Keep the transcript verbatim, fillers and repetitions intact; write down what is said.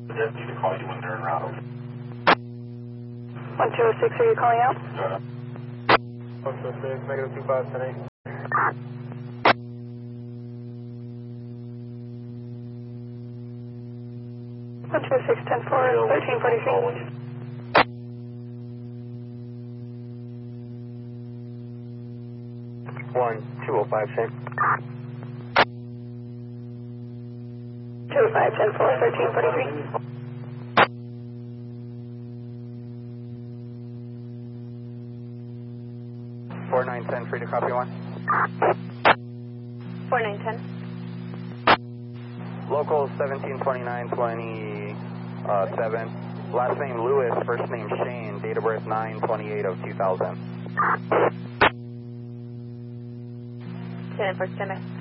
Just need to call you when they're en route. one two oh six, are you calling out? Uh, one two oh six, negative two five ten eight. one two oh six, ten four, thirteen forty-three. one two oh five, same. two oh five, ten four, thirteen forty-three. four nine ten, free to copy one. four nine ten. Local seventeen twenty-nine twenty-seven. Last name Lewis, first name Shane, date of birth nine twenty-eight of two thousand. Ten for Timmy.